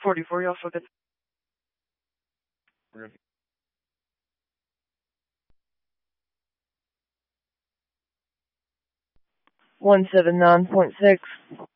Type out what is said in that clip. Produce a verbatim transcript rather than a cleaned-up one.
forty-four, y'all fucking. one seven nine point six.